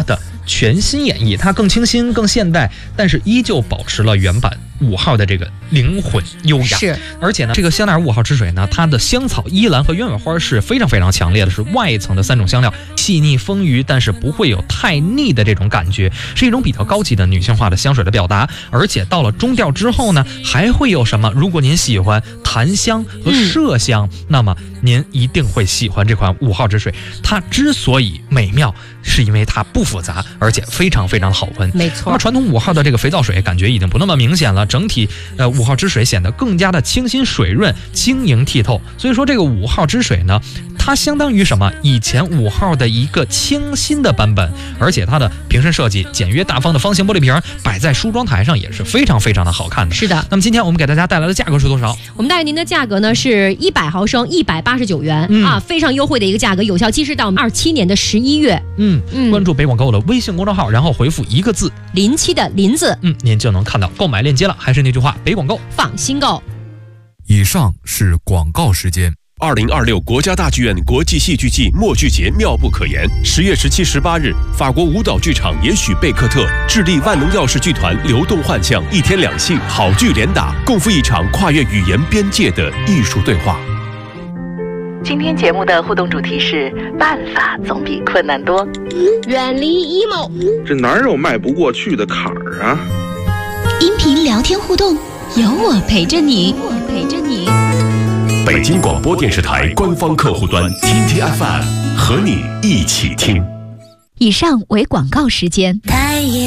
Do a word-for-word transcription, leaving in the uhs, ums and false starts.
的全新演绎，它更清新更现代，但是依旧保持了原版五号的这个灵魂优雅。 是， 而且呢，这个香奈儿五号之水呢，它的香草、依兰和鸢尾花是非常非常强烈的，是外层的三种香料，细腻丰腴，但是不会有太腻的这种感觉，是一种比较高级的女性化的香水的表达。而且到了中调之后呢，还会有什么？如果您喜欢檀香和麝香，嗯、那么您一定会喜欢这款五号之水。它之所以美妙，是因为它不复杂，而且非常非常好闻。 没错。 那么传统五号的这个肥皂水感觉已经不那么明显了，整体呃五号之水显得更加的清新水润、晶莹剔透。所以说这个五号之水呢，它相当于什么？以前五号的一个清新的版本，而且它的瓶身设计简约大方的方形玻璃瓶摆在梳妆台上也是非常非常的好看的。 是的。 那么今天我们给大家带来的价格是多少？ 我们带给您的价格呢是一百毫升一百八十九元、 嗯、 啊，非常优惠的一个价格，有效期是到二七年的十一月。 嗯嗯，关注北广购的微信公众号，然后回复一个字临期的临字， 嗯，您就能看到购买链接了。还是那句话，北广购放心购。 以上是广告时间。 二零二六国家大剧院国际戏剧季默剧节妙不可言。十月十七、十八日，法国舞蹈剧场也许贝克特、智利万能钥匙剧团流动幻象，一天两戏，好剧连打，共赴一场跨越语言边界的艺术对话。 今天节目的互动主题是办法总比困难多， 远离 emo， 这哪有迈不过去的坎儿啊？ 音频聊天互动，有我陪着你，我陪着你。 北京广播电视台官方客户端 T T F M 和你一起听。 以上为广告时间。